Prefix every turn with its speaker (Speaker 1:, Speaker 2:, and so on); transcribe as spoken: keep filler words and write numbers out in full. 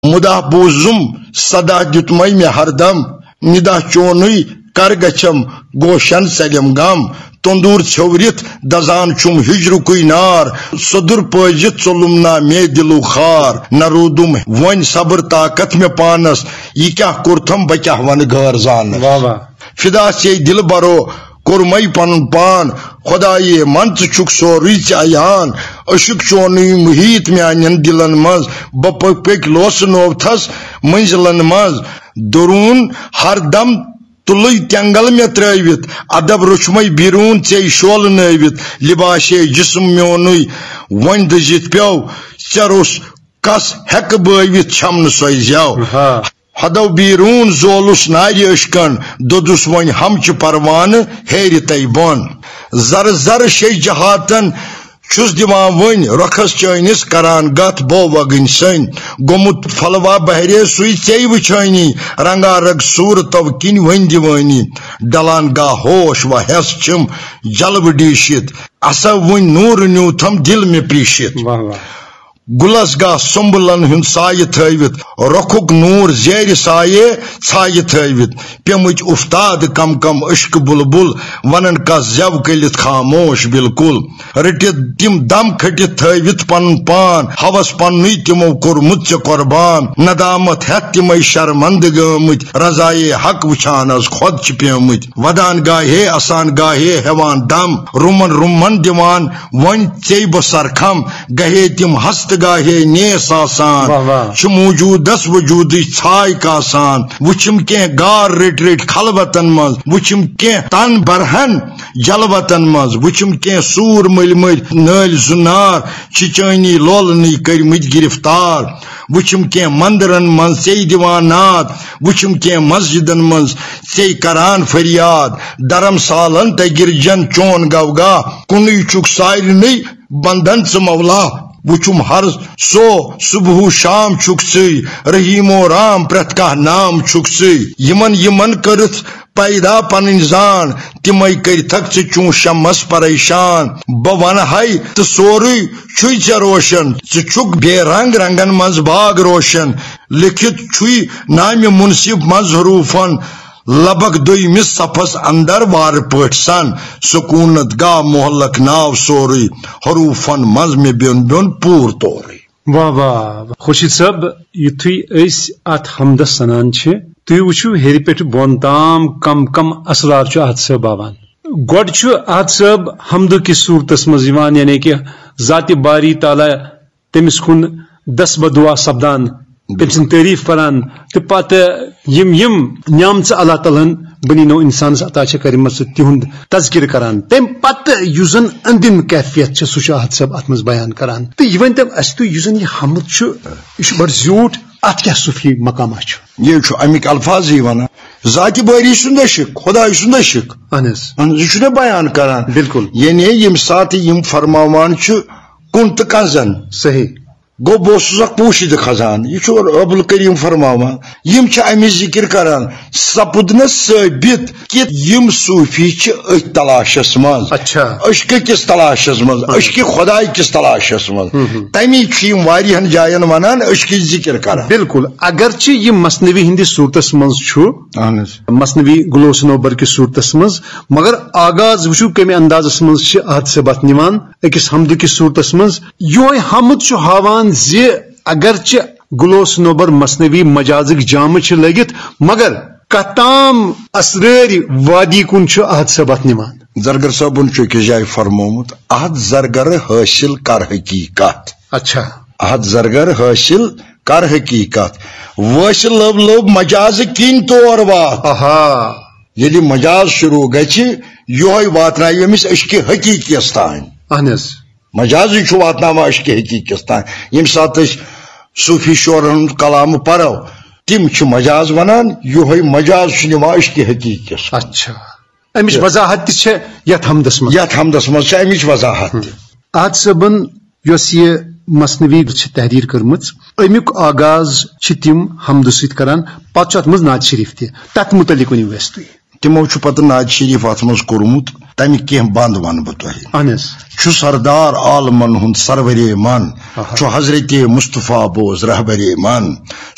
Speaker 1: مدح بوزم صدا دتمے مے ہردم ندا چونی کر گچم گوشن سلم غم تندور چھورت دزان چھم ہجرکوی نار صدر پجت ژولم نا مے دلو خار نہ رودم ون صبر طاقت مے پانس یہ کیا کورتھم بہ کیا ون غیر زان فدا چے دل برو کورمے پن پان خدائی من ژھک سوری عیان اشک چونی محیط میان دلن مز بہ پک لوس نوتھس منزلن مز درون ہر دم تلوی تینگل میں تروت ادب رچمے بیرون ے شول نوت لباشے جسم میونی ون دزت پیو ژروس کس ہیک بوت چھمن سوی زیو حدو بیرون زولس ناری اشکن دودس ون ہمچ پروان ہیر تی بون زر زر شی جہاتن چھس دیوان ون رخس چینس کران گت بو وگن سن گومت پھلوا بہرے سوئی ژے وچھانی رنگا رگ صورتو کن ون دیوانی ڈلان گا ہوش و حس چھم جلو ڈیشت اسا ون نور نیوتھم دل میں پریشت گلس گاہ سمبلن ہند سائے تھوت رخک نور زیر سائے ژھایہ تھوت پیمچ افتاد کم کم اشک بلبل ونن کس زو کلت خاموش بالکل رٹت تم دم کھٹت تھوت پن پان ہوس پنوی تمو کورمت ژے قربان ندامت ہتھ تمے شرمند گمت رضائے حق وچھان از خود چھ پیمت ودان گاہے اسان گاہے ہیوان دم رومن رومن دیوان ون ژے بہ سرکھم گہے تم ہست گاہے نیس آسان چھ موجودس وجود چھائے کاسان وچم کی گار رٹ رٹ خلوتن مز وچم کی تن برہن جلوتن مز وچم کی سور مل مل نل زنار چچانی لولنی کرمت گرفتار وچم کی مندرن من ژے دیوان ناد وچم کی مسجدن من ژے کران فریاد درم سالن تہ گرجن چون گوگا کنی چک سارنی بندن ژ مولا وچم ہر سو صبح شام چھک سی رحیم و رام پرت کا نام چھک سی یمن یمن کرت پیدا پنن زان تمے کر تھک ژے چون شمس پریشان بہ ون ہائی تو سوری چھوئی ژے روشن ژے چھک بے رنگ رنگن مز باغ روشن لکھت چھوئی نام منصف مز حروفن لبک دویمس صفس اندر وار پٹ سن سکونت گاہ محلک ناو سوری حروفن مز میں بیون بیون پور توری
Speaker 2: واہ واہ خورشید صاحب یتھے اس ات حمدس سنان چھ تھی وچھو ہیری پہ بون تام کم کم اثرات چھ ات صاحب آوان گوڈ چھ ات صاحب حمد کس صورتس مز یوان یعنی کہ ذات باری تعالی تمس کن دس بدعا سپدان تم سن تعریف کران تو پتہ یم یم نعمت اللہ تعالیٰ بنی نو انسان عطا کرم تہد تذکر کران تم پتہ اس زن اندم کیفیت سہ ات صاحب ات مز بیان کران تو یہ ون تم اس تو یہ زن یہ حمد یہ بڑ زیوٹ ات کیا صوفی مقامہ
Speaker 1: یہ امیک الفاظ ہی ونان ذات باری سند شک خدا سند شک
Speaker 2: اہن
Speaker 1: یہ بیان کران
Speaker 2: بالکل
Speaker 1: یعنی یم سات یم فرماوان کن تو کنزن
Speaker 2: صحیح
Speaker 1: گو بوسا پوشید خزان یہ رب الکریم فرماوان یم امی ذکر کران سپدنس ثابت کہ یم صوفی ات تلاشس مز
Speaker 2: اچھا
Speaker 1: عشق کس تلاشس مز عشق خدائی کس تلاشس مز تمی واریہن جائن ونان عشق ذکر کران
Speaker 2: بالکل اگرچہ یہ مصنوی ہندس صورتس مز مصنوی گلوس نوبر کس صورتس مز مگر آغاز وچو کمی اندازس مز ات سے بات نوان اکس حمد کس صورتس مز یہ حمد ہاوان زی اگرچہ گلوس نوبر مصنوی مجازک جام لگت مگر کتام اسرار وادی کن احد صبت نمان
Speaker 1: زرگر صاحبن چکس جائے فرمومت احد زرگر حاصل کر حقیقت
Speaker 2: اچھا
Speaker 1: احد زرگر حاصل کر حقیقت واصل لب لب مجاز کن طور وات
Speaker 2: اہا
Speaker 1: یعنی مجاز شروع گچھ یہ واتن امس عشق حقیقیس تان
Speaker 2: اہن
Speaker 1: مجاز واتن عشق حقیقیس تان یم سات صوفی شورن کلام پرو تم مجاز ونان یہ مجاز نوان عشق حقیقیس
Speaker 2: اچھا امچ وضاحت تہ یت حمدس مز
Speaker 1: یت حمدس مز امچ وضاحت
Speaker 2: احد صبن یس یہ مصنوی تحریر کرمت امیک آغاز تم حمد ست کران پتہ ات مز نعت شریف تہ تت متعلق ونو اس تھی
Speaker 1: تمو پتہ نعت شریف ات مز کورمت تمیک کی بند ون بہ تہ
Speaker 2: اہنس
Speaker 1: چھ سردار عالمن ہند سرور من چھ حضرت مصطفیٰ بوز رہبر من